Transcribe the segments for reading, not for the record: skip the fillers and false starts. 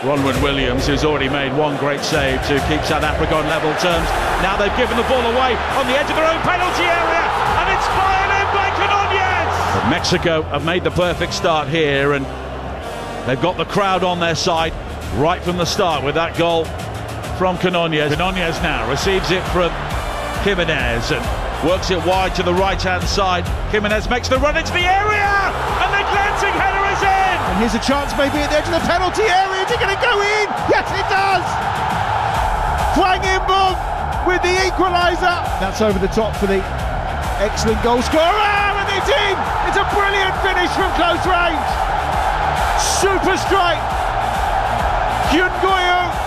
Ronwen Williams, who's already made one great save to keep South Africa on level terms. Now they've given the ball away on the edge of their own penalty area, and it's fired in by Quinones! But Mexico have made the perfect start here, and they've got the crowd on their side right from the start with that goal from Quinones. Quinones now receives it from Jimenez and works it wide to the right-hand side. Jimenez makes the run into the area, and the glancing header is in! And here's a chance maybe at the edge of the penalty area. Is it going to go in? Yes, it does! Hwang In-beom with the equaliser. That's over the top for the excellent goal scorer, and it's in! It's a brilliant finish from close range. Super strike. Hyun Go-young.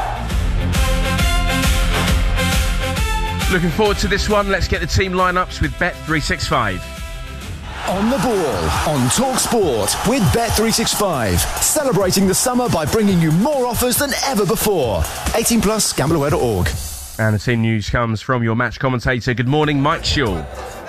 Looking forward to this one. Let's get the team lineups with Bet365. On the ball, on Talk Sport with Bet365. Celebrating the summer by bringing you more offers than ever before. 18 plus, gambleaware.org. And the team news comes from your match commentator. Good morning, Mike Shaw.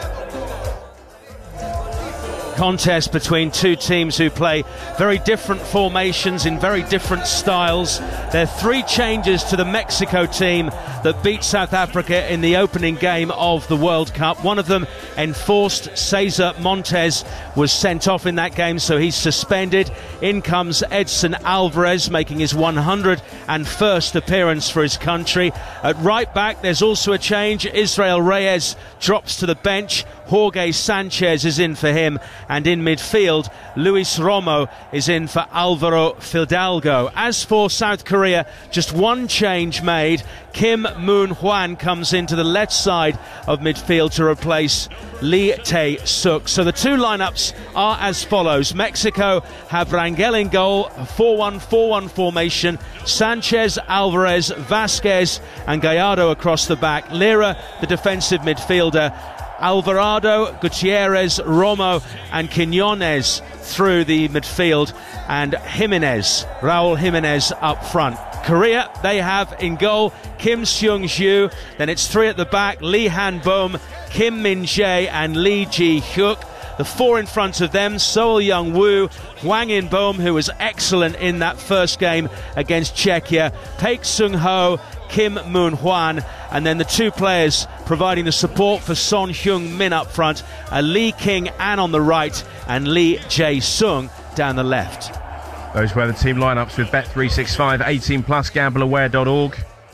Contest between two teams who play very different formations in very different styles. There are three changes to the Mexico team that beat South Africa in the opening game of the World Cup. One of them enforced. Cesar Montes was sent off in that game, so he's suspended. In comes Edson Alvarez, making his 101st appearance for his country. At right back, there's also a change. Israel Reyes drops to the bench. Jorge Sanchez is in for him, and in midfield, Luis Romo is in for Alvaro Fidalgo. As for South Korea, just one change made. Kim Moon-hwan comes into the left side of midfield to replace Lee Tae-suk. So the two lineups are as follows. Mexico have Rangel in goal, 4-1-4-1 formation. Sanchez, Alvarez, Vasquez and Gallardo across the back. Lira, the defensive midfielder. Alvarado, Gutierrez, Romo and Quinones through the midfield, and Jimenez, Raul Jimenez up front. Korea, they have in goal Kim Seung-ju, then it's three at the back, Lee Han-beom, Kim Min-jae and Lee Ji-hyuk. The four in front of them, Seol Young-woo, Hwang In-beom, who was excellent in that first game against Czechia, Paek Sung-ho, Kim Moon-hwan, and then the two players providing the support for Son Heung-min up front are Lee King-an on the right and Lee Jae-sung down the left. Those were the team lineups with Bet365, 18 plus, gambleaware.org.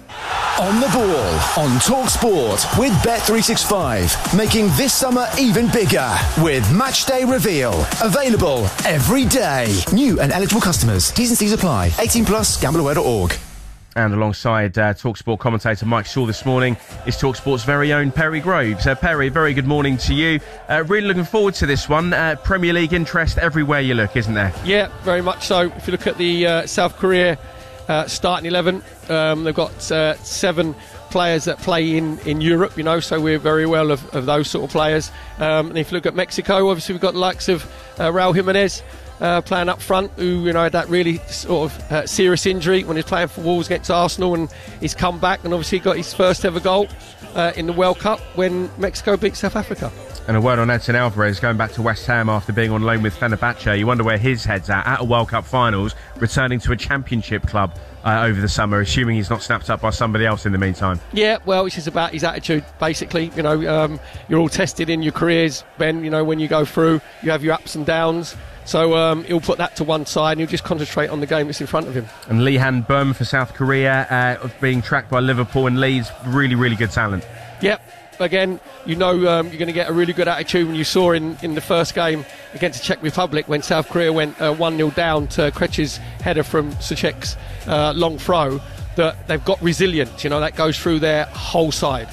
On the ball, on Talk Sport with Bet365. Making this summer even bigger with Matchday Reveal. Available every day. New and eligible customers. T's and C's apply. 18 plus, gambleaware.org. And alongside TalkSport commentator Mike Shaw this morning is TalkSport's very own Perry Groves. Perry, very good morning to you. Really looking forward to this one. Premier League interest everywhere you look, isn't there? Yeah, very much so. If you look at the South Korea starting 11, they've got 7 players that play in Europe, you know, so we're very well of those sort of players. And if you look at Mexico, obviously we've got the likes of Raul Jimenez, playing up front, who, you know, had that really sort of serious injury when he was playing for Wolves against Arsenal, and he's come back and obviously got his first ever goal in the World Cup when Mexico beat South Africa. And a word on Edson Alvarez going back to West Ham after being on loan with Fenerbahce. You wonder where his head's at a World Cup finals, returning to a championship club over the summer, assuming he's not snapped up by somebody else in the meantime. Yeah, well, it's just about his attitude, basically. You know, you're all tested in your careers, Ben. You know, when you go through, you have your ups and downs. So he'll put that to one side and he'll just concentrate on the game that's in front of him. And Lee Han-beom for South Korea, being tracked by Liverpool and Leeds, really, really good talent. Yep. Again, you know, you're going to get a really good attitude when you saw in the first game against the Czech Republic when South Korea went 1-0 down to Krejci's header from Souček's long throw, that they've got resilience, you know, that goes through their whole side.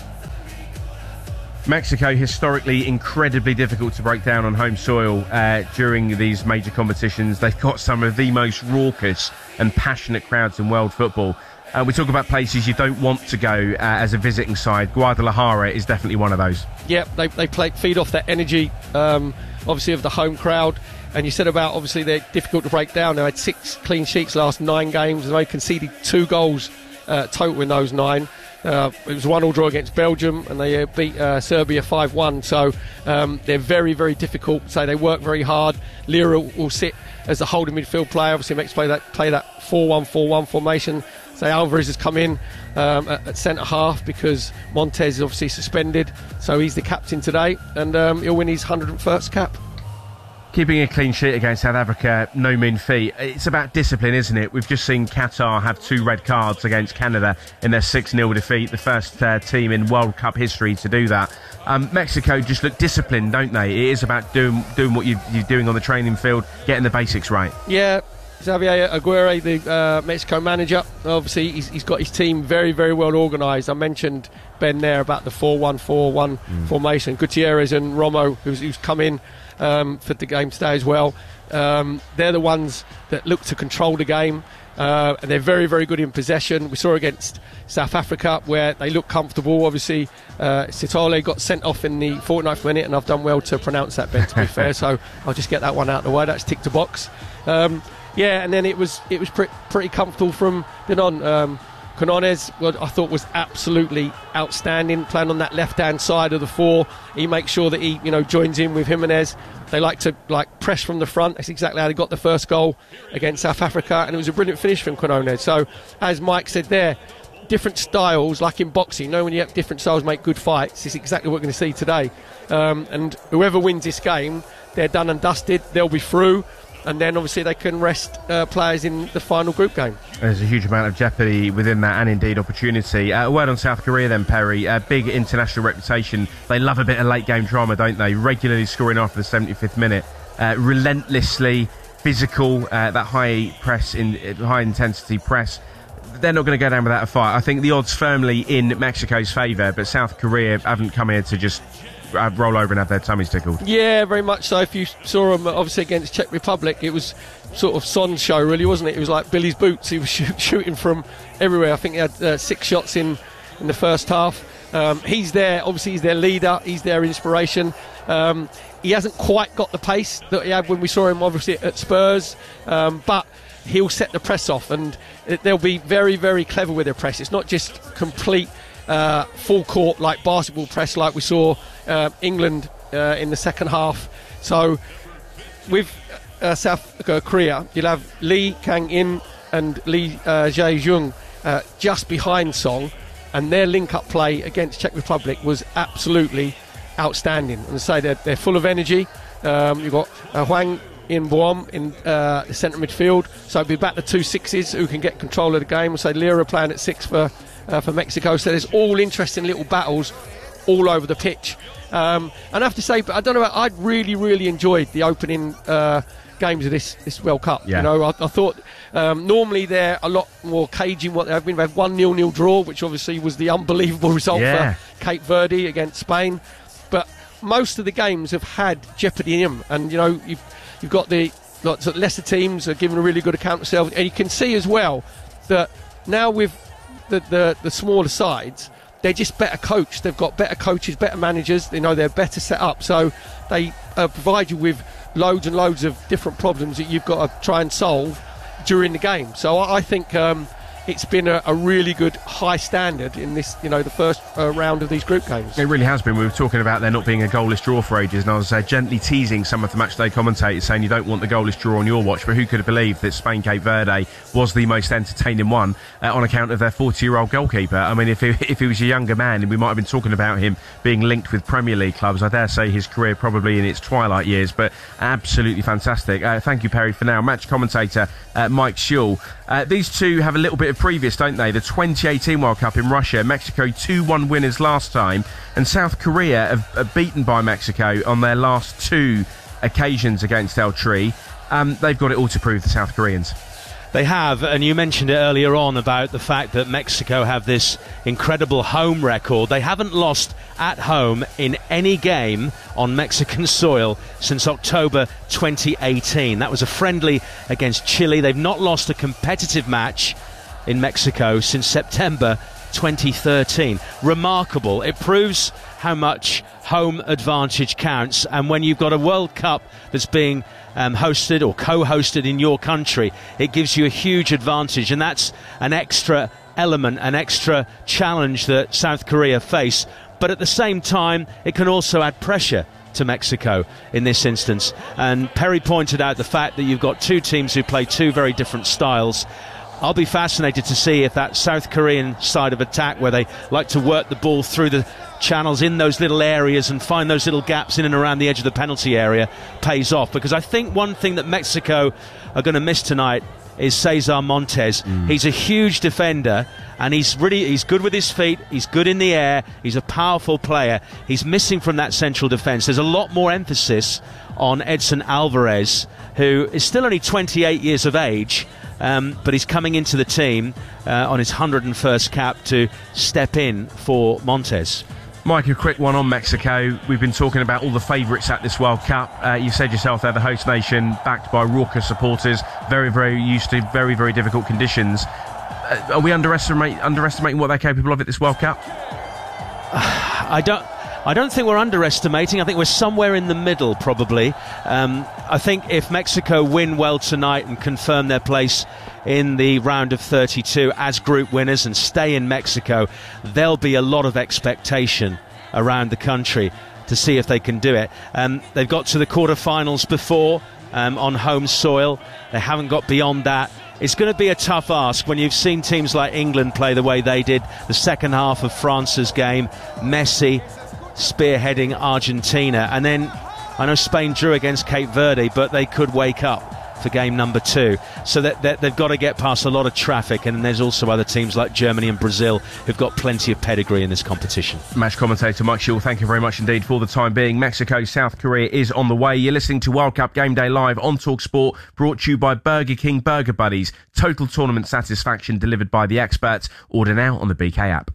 Mexico, historically incredibly difficult to break down on home soil during these major competitions. They've got some of the most raucous and passionate crowds in world football. We talk about places you don't want to go as a visiting side. Guadalajara is definitely one of those. Yeah, they feed off that energy, obviously, of the home crowd. And you said about, obviously, they're difficult to break down. They had 6 clean sheets last 9 games, and they conceded 2 goals total in those 9. It was a 1-1 draw against Belgium, and they beat Serbia 5-1. So they're very, very difficult. So they work very hard. Lira will sit as the holding midfield player. Obviously, makes play that 4-1-4-1 formation. So Alvarez has come in at centre half because Montez is obviously suspended. So he's the captain today, and he'll win his 101st cap. Keeping a clean sheet against South Africa, no mean feat. It's about discipline, isn't it? We've just seen Qatar have 2 red cards against Canada in their 6-0 defeat, the first team in World Cup history to do that. Mexico just look disciplined, don't they? It is about doing what you're doing on the training field, getting the basics right. Yeah, Xavier Aguirre, the Mexico manager, obviously he's got his team very, very well organised. I mentioned, Ben, there about the 4-1-4-1 formation. Gutierrez and Romo, who's come in for the game today as well. They're the ones that look to control the game. And they're very, very good in possession. We saw against South Africa where they look comfortable. Obviously, Sitole got sent off in the 49th minute, and I've done well to pronounce that, Ben, to be fair. So I'll just get that one out of the way. That's ticked a box. Yeah, and then it was pretty comfortable from then on. Quinones, I thought, was absolutely outstanding, playing on that left-hand side of the 4. He makes sure that he, joins in with Jimenez. They like to press from the front. That's exactly how they got the first goal against South Africa, and it was a brilliant finish from Quinones. So, as Mike said there, different styles, like in boxing, when you have different styles make good fights, it's exactly what we're going to see today. And whoever wins this game, they're done and dusted. They'll be through. And then obviously they can rest players in the final group game. There's a huge amount of jeopardy within that, and indeed opportunity. A word on South Korea then, Perry. Big international reputation. They love a bit of late game drama, don't they? Regularly scoring after the 75th minute. Relentlessly physical, that high intensity press. They're not going to go down without a fight. I think the odds firmly in Mexico's favour, but South Korea haven't come here to just roll over and have their tummies tickled. Yeah, very much so. If you saw him obviously against Czech Republic, it was sort of Son's show, really, wasn't it? It was like Billy's boots. He was shooting from everywhere. I think he had 6 shots in the first half. He's there, obviously he's their leader, he's their inspiration. He hasn't quite got the pace that he had when we saw him obviously at Spurs, but he'll set the press off, and they'll be very, very clever with their press. It's not just complete full court like basketball press like we saw England in the second half. So with South Korea, you'll have Lee Kang-in and Lee Jae-jung just behind Song, and their link-up play against Czech Republic was absolutely outstanding. And say they're full of energy. You've got Hwang In-beom in the centre midfield, so it'll be back to 2 6s who can get control of the game. We'll say Lira playing at 6 for Mexico. So there's all interesting little battles all over the pitch. And I have to say, but I don't know, I'd really enjoyed the opening games of this World Cup. Yeah. I thought normally they're a lot more cagey in what they've been. They've had 1-0 draw, which obviously was the unbelievable result for Cape Verde against Spain. But most of the games have had jeopardy in them, and you've got the lots of lesser teams are giving a really good account of themselves, and you can see as well that now with the smaller sides, they're just better coached. They've got better coaches, better managers. They're better set up, so they provide you with loads and loads of different problems that you've got to try and solve during the game. So I think it's been a really good high standard in this, the first round of these group games. It really has been. We were talking about there not being a goalless draw for ages, and I was gently teasing some of the matchday commentators saying you don't want the goalless draw on your watch, but who could have believed that Spain-Cape Verde was the most entertaining one on account of their 40-year-old goalkeeper. I mean, if he was a younger man, we might have been talking about him being linked with Premier League clubs. I dare say his career probably in its twilight years, but absolutely fantastic. Thank you, Perry, for now. Match commentator Mike Schull. These two have a little bit of previous, don't they? The 2018 World Cup in Russia, Mexico 2-1 winners last time, and South Korea have beaten by Mexico on their last 2 occasions against El Tri. They've got it all to prove, the South Koreans. They have, and you mentioned it earlier on about the fact that Mexico have this incredible home record. They haven't lost at home in any game on Mexican soil since October 2018. That was a friendly against Chile. They've not lost a competitive match in Mexico since September 2013. Remarkable. It proves how much home advantage counts, and when you've got a World Cup that's being hosted or co-hosted in your country, it gives you a huge advantage, and that's an extra element, an extra challenge that South Korea face. But at the same time, it can also add pressure to Mexico in this instance. And Perry pointed out the fact that you've got two teams who play two very different styles. I'll be fascinated to see if that South Korean side of attack, where they like to work the ball through the channels in those little areas and find those little gaps in and around the edge of the penalty area, pays off. Because I think one thing that Mexico are going to miss tonight is Cesar Montes. He's a huge defender, and he's good with his feet, he's good in the air, he's a powerful player. He's missing from that central defence. There's a lot more emphasis on Edson Alvarez, who is still only 28 years of age, but he's coming into the team on his 101st cap to step in for Montes. Mike, a quick one on Mexico. We've been talking about all the favourites at this World Cup. You said yourself they're the host nation, backed by raucous supporters, very, very used to very, very difficult conditions. Are we underestimating what they're capable of at this World Cup? I don't think we're underestimating. I think we're somewhere in the middle, probably. I think if Mexico win well tonight and confirm their place in the round of 32 as group winners and stay in Mexico, there'll be a lot of expectation around the country to see if they can do it. They've got to the quarterfinals before on home soil. They haven't got beyond that. It's going to be a tough ask when you've seen teams like England play the way they did the second half of France's game. Messi spearheading Argentina, and then I know Spain drew against Cape Verde, but they could wake up for game number 2, so that they've got to get past a lot of traffic. And there's also other teams like Germany and Brazil who've got plenty of pedigree in this competition. Match commentator Mike Shield, thank you very much indeed for the time being. Mexico, South Korea is on the way. You're listening to World Cup Game Day live on TalkSport, brought to you by Burger King Burger Buddies. Total tournament satisfaction delivered by the experts. Order now on the BK app.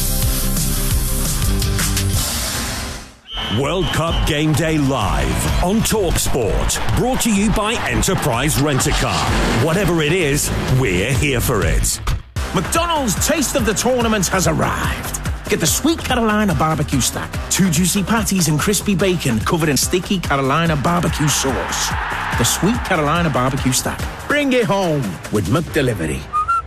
World Cup Game Day live on TalkSport, brought to you by Enterprise Rent-A-Car. Whatever it is, we're here for it. McDonald's Taste of the Tournament has arrived. Get the Sweet Carolina Barbecue Stack, 2 juicy patties and crispy bacon covered in sticky Carolina barbecue sauce. The Sweet Carolina Barbecue Stack. Bring it home with McDelivery.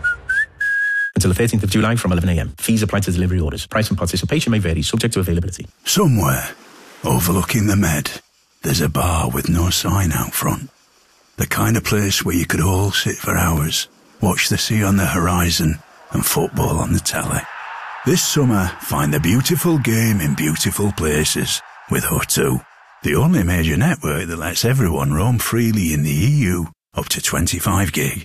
Until the 13th of July from 11 a.m. Fees apply to delivery orders. Price and participation may vary, subject to availability. Somewhere overlooking the Med, there's a bar with no sign out front. The kind of place where you could all sit for hours, watch the sea on the horizon and football on the telly. This summer, find the beautiful game in beautiful places with O2, the only major network that lets everyone roam freely in the EU up to 25 gig.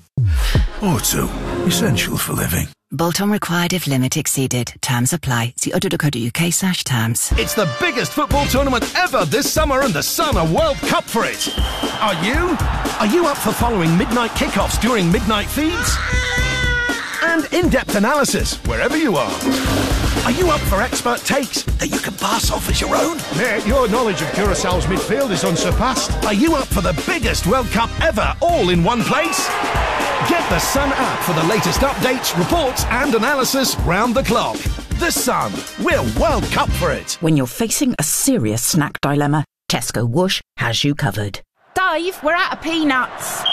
O2, essential for living. Bolt-on required if limit exceeded. Terms apply. See auto.co.uk/terms. It's the biggest football tournament ever this summer, and the Sun are World Cup for it. Are you? Are you up for following midnight kickoffs during midnight feeds? And in-depth analysis wherever you are. Are you up for expert takes that you can pass off as your own? Mate, your knowledge of Curaçao's midfield is unsurpassed. Are you up for the biggest World Cup ever, all in one place? Get the Sun app for the latest updates, reports and analysis round the clock. The Sun. We're World Cup for it. When you're facing a serious snack dilemma, Tesco Whoosh has you covered. Dave, we're out of peanuts.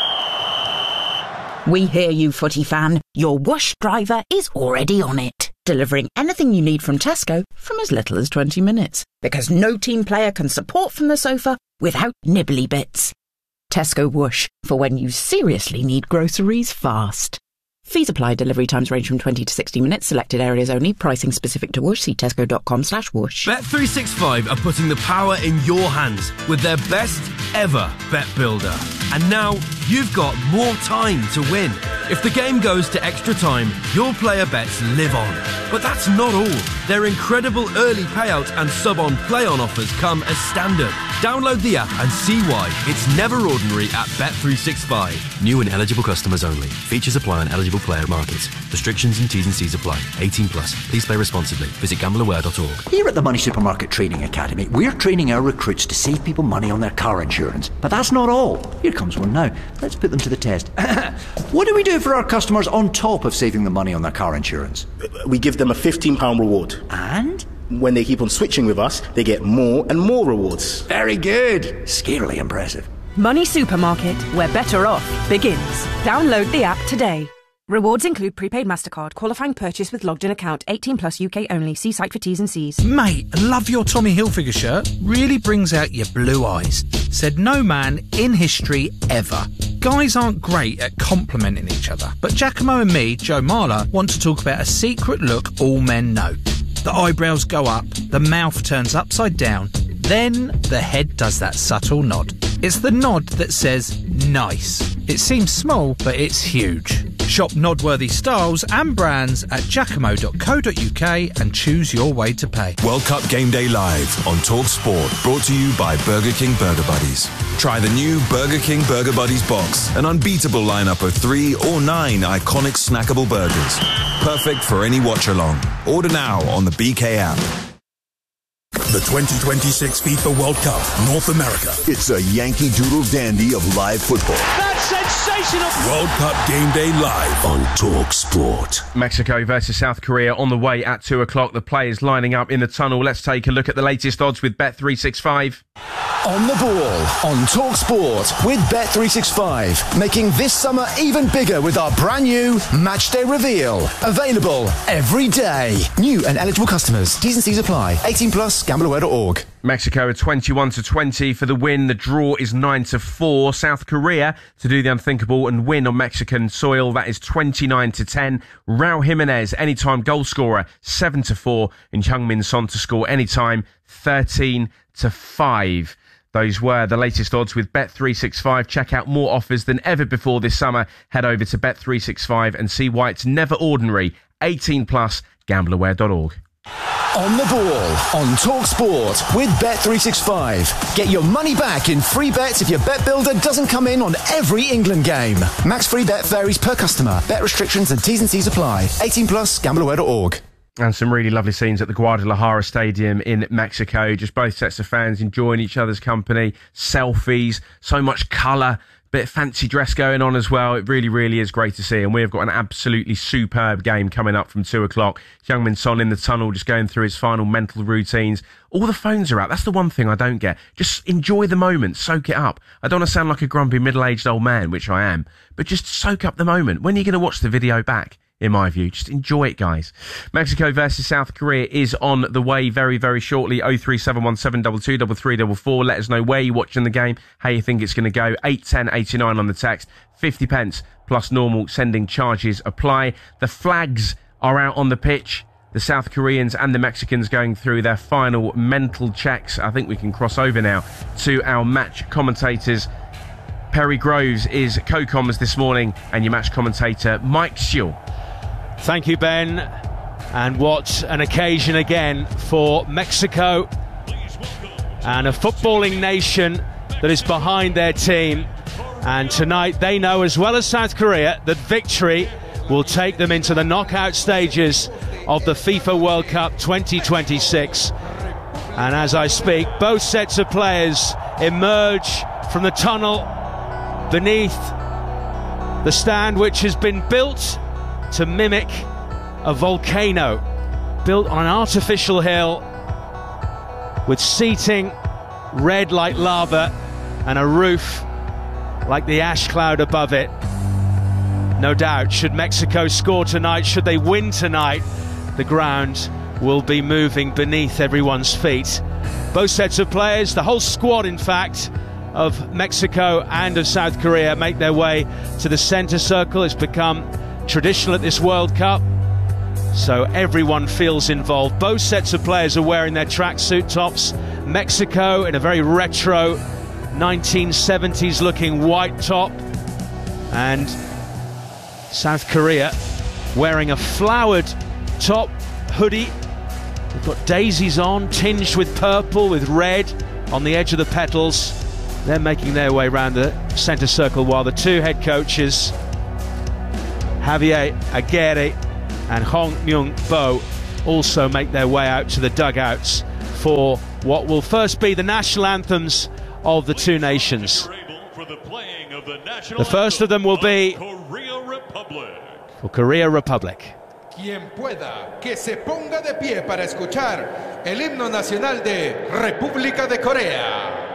We hear you, footy fan. Your Whoosh driver is already on it, delivering anything you need from Tesco from as little as 20 minutes. Because no team player can support from the sofa without nibbly bits. Tesco Whoosh, for when you seriously need groceries fast. Fees apply. Delivery times range from 20 to 60 minutes. Selected areas only. Pricing specific to Whoosh. See tesco.com/whoosh. Bet365 are putting the power in your hands with their best ever bet builder. And now you've got more time to win. If the game goes to extra time, your player bets live on. But that's not all. Their incredible early payout and sub-on play-on offers come as standard. Download the app and see why it's never ordinary at Bet365. New and eligible customers only. Features apply on eligible player markets. Restrictions and T's and C's apply. 18 plus. Please play responsibly. Visit gambleaware.org. Here at the Money Supermarket Training Academy, we're training our recruits to save people money on their car insurance. But that's not all. Here comes one now. Let's put them to the test. What do we do for our customers on top of saving them money on their car insurance? We give them a £15 reward. And? When they keep on switching with us, they get more and more rewards. Very good. Scarily impressive. Money Supermarket, where better off begins. Download the app today. Rewards include prepaid MasterCard, qualifying purchase with logged in account, 18 plus UK only. See site for T's and C's. Mate, I love your Tommy Hilfiger shirt. Really brings out your blue eyes. Said no man in history ever. Guys aren't great at complimenting each other, but Giacomo and me, Joe Marler, want to talk about a secret look all men know. The eyebrows go up, the mouth turns upside down, then the head does that subtle nod. It's the nod that says nice. It seems small, but it's huge. Shop nod-worthy styles and brands at giacomo.co.uk and choose your way to pay. World Cup Game Day Live on Talk Sport, brought to you by Burger King Burger Buddies. Try the new Burger King Burger Buddies box, an unbeatable lineup of 3 or 9 iconic snackable burgers. Perfect for any watch-along. Order now on the BK app. The 2026 FIFA World Cup, North America. It's a Yankee Doodle dandy of live football. That's sensational! World Cup Game Day Live on Talk Sport. Mexico versus South Korea on the way at 2 o'clock. The players lining up in the tunnel. Let's take a look at the latest odds with Bet365. On the ball, on Talk Sport with Bet365. Making this summer even bigger with our brand new Matchday Reveal. Available every day. New and eligible customers. T's and C's apply. 18 plus, gambleaware.org. Mexico are 21-20 for the win. The draw is 9-4. South Korea to do the unthinkable and win on Mexican soil. That is 29-10. Raul Jimenez, anytime goal scorer, 7-4. And Heung-min Son to score anytime, 13-5. Those were the latest odds with Bet365. Check out more offers than ever before this summer. Head over to Bet365 and see why it's never ordinary. 18 plus, gambleaware.org. On the ball, on Talk Sport with Bet365. Get your money back in free bets if your bet builder doesn't come in on every England game. Max free bet varies per customer. Bet restrictions and T's and C's apply. 18 plus, gambleaware.org. And some really lovely scenes at the Guadalajara Stadium in Mexico. Just both sets of fans enjoying each other's company. Selfies, so much colour. Bit of fancy dress going on as well. It really, really is great to see. And we've got an absolutely superb game coming up from 2 o'clock. Heung-min Son in the tunnel, just going through his final mental routines. All the phones are out. That's the one thing I don't get. Just enjoy the moment. Soak it up. I don't want to sound like a grumpy middle-aged old man, which I am. But just soak up the moment. When are you going to watch the video back? In my view, just enjoy it, guys. Mexico versus South Korea is on the way very, very shortly. 03717223344. Let us know where you're watching the game, how you think it's going to go. 81089 on the text. 50 pence plus normal sending charges apply. The flags are out on the pitch. The South Koreans and the Mexicans going through their final mental checks. I think we can cross over now to our match commentators. Perry Groves is co-comms this morning, and your match commentator, Mike Schull. Thank you, Ben. And what an occasion again for Mexico and a footballing nation that is behind their team. And tonight they know, as well as South Korea, that victory will take them into the knockout stages of the FIFA World Cup 2026. And as I speak, both sets of players emerge from the tunnel beneath the stand, which has been built to mimic a volcano, built on an artificial hill with seating red like lava and a roof like the ash cloud above it. No doubt, should Mexico score tonight, should they win tonight, the ground will be moving beneath everyone's feet. Both sets of players, the whole squad in fact, of Mexico and of South Korea make their way to the centre circle. It's become traditional at this World Cup, so everyone feels involved. Both sets of players are wearing their tracksuit tops. Mexico in a very retro 1970s looking white top, and South Korea wearing a flowered top hoodie. They've got daisies on, tinged with purple, with red on the edge of the petals. They're making their way around the centre circle, while the two head coaches, Javier Aguirre and Hong Myung-bo, also make their way out to the dugouts for what will first be the national anthems of the two nations. The first of them will be for Korea Republic. Quien pueda que se ponga de pie para escuchar el himno nacional de República de Corea.